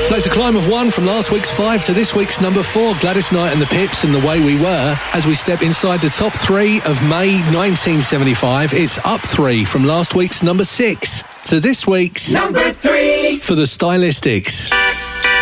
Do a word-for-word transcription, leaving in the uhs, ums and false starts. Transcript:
So it's a climb of one from last week's five to this week's number four, Gladys Knight and the Pips and The Way We Were. As we step inside the top three of May nineteen seventy-five, it's up three from last week's number six to this week's number three for the Stylistics.